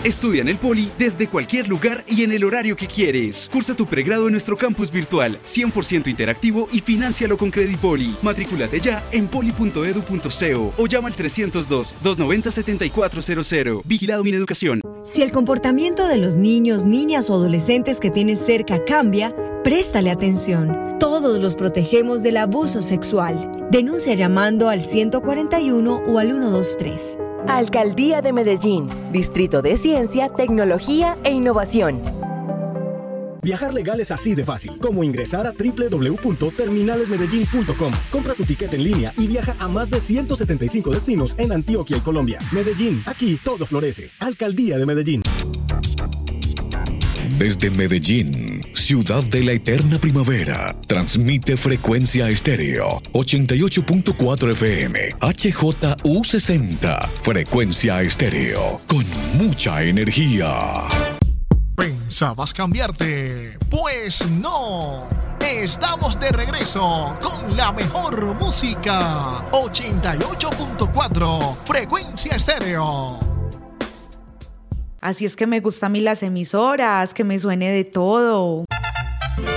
Estudia en el Poli desde cualquier lugar y en el horario que quieres. Cursa tu pregrado en nuestro campus virtual, 100% interactivo y financialo con Credipoli. Matrículate ya en poli.edu.co o llama al 302-290-7400. Vigilado Mineducación. Si el comportamiento de los niños, niñas o adolescentes que tienes cerca cambia, préstale atención. Todos los protegemos del abuso sexual. Denuncia llamando al 141 o al 123. Alcaldía de Medellín, Distrito de Ciencia, Tecnología e Innovación. Viajar legal es así de fácil, como ingresar a www.terminalesmedellin.com. Compra tu ticket en línea y viaja a más de 175 destinos en Antioquia y Colombia. Medellín, aquí todo florece. Alcaldía de Medellín. Desde Medellín, ciudad de la eterna primavera, transmite Frecuencia Estéreo, 88.4 FM, HJU60, Frecuencia Estéreo, con mucha energía. ¿Pensabas cambiarte? Pues no. Estamos de regreso con la mejor música. 88.4 Frecuencia Estéreo. Así es que me gustan a mí las emisoras, que me suene de todo.